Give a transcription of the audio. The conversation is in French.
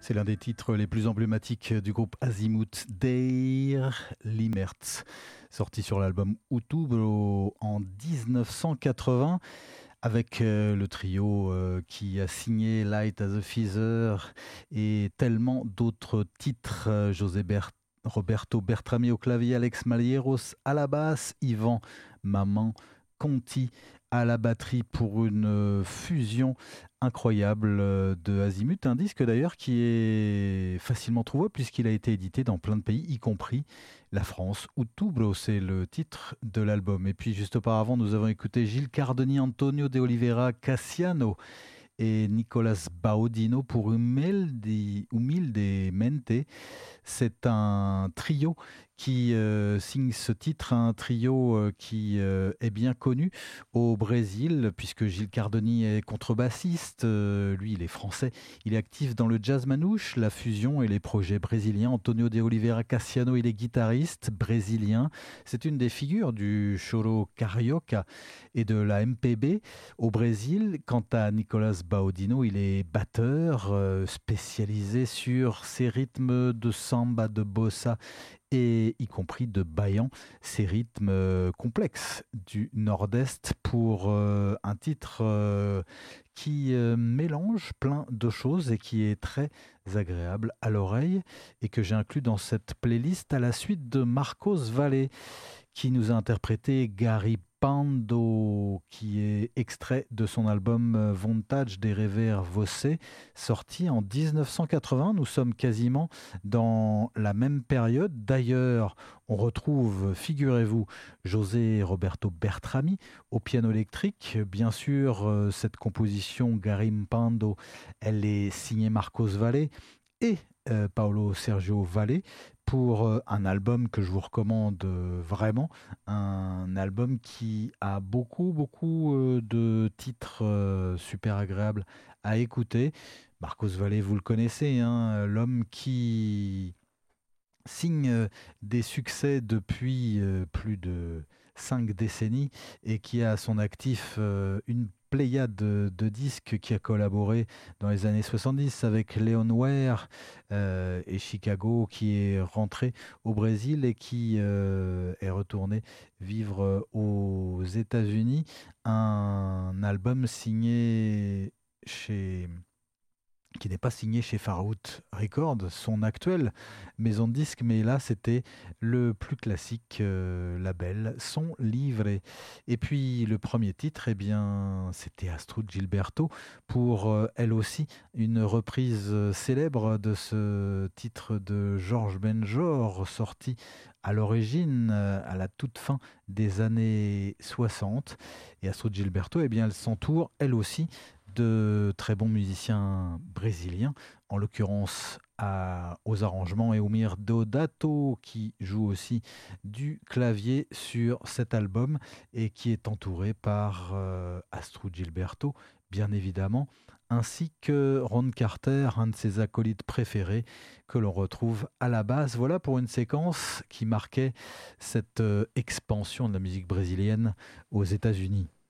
C'est l'un des titres les plus emblématiques du groupe Azimuth, Der Limmertz, sorti sur l'album Outubro en 1980, avec le trio qui a signé Light as a Feather et tellement d'autres titres. Roberto Bertrami au clavier, Alex Malieros à la basse, Yvan Maman Conti à la batterie pour une fusion incroyable de Azimuth, un disque d'ailleurs qui est facilement trouvable puisqu'il a été édité dans plein de pays, y compris la France. Outubro, c'est le titre de l'album. Et puis juste auparavant, nous avons écouté Gilles Cardoni, Antonio de Oliveira, Cassiano et Nicolas Baudino pour Humilde Mente. C'est un trio qui signe ce titre, un trio qui est bien connu au Brésil, puisque Gilles Cardoni est contrebassiste, lui il est français, il est actif dans le jazz manouche, la fusion et les projets brésiliens. Antonio de Oliveira Cassiano, il est guitariste brésilien, c'est une des figures du choro carioca et de la MPB au Brésil. Quant à Nicolas Baudino, il est batteur spécialisé sur ces rythmes de samba, de bossa et y compris de bayan, ces rythmes complexes du Nord-Est pour un titre qui mélange plein de choses et qui est très agréable à l'oreille et que j'ai inclus dans cette playlist à la suite de Marcos Valle qui nous a interprété Gary Pando, qui est extrait de son album Vontade de Rever Você, sorti en 1980. Nous sommes quasiment dans la même période. D'ailleurs, on retrouve, figurez-vous, José Roberto Bertrami au piano électrique. Bien sûr, cette composition Pando, elle est signée Marcos Valle et Paulo Sergio Valle pour un album que je vous recommande vraiment, un album qui a beaucoup de titres super agréables à écouter. Marcos Valle, vous le connaissez, hein, l'homme qui signe des succès depuis plus de 5 décennies et qui a à son actif une pléiade de disques, qui a collaboré dans les années 70 avec Leon Ware et Chicago, qui est rentré au Brésil et qui est retourné vivre aux États-Unis. Un album signé qui n'est pas signé chez Farout Records, son actuelle maison de disques, mais là c'était le plus classique label, Son Livre. Et puis le premier titre, eh bien, c'était Astrud Gilberto pour elle aussi une reprise célèbre de ce titre de Georges Benjor, sorti à l'origine, à la toute fin des années 60. Et Astrud Gilberto, eh bien, elle s'entoure elle aussi de très bons musiciens brésiliens, en l'occurrence aux arrangements Eumir Deodato, qui joue aussi du clavier sur cet album et qui est entouré par Astrud Gilberto, bien évidemment, ainsi que Ron Carter, un de ses acolytes préférés que l'on retrouve à la basse. Voilà pour une séquence qui marquait cette expansion de la musique brésilienne aux États-Unis.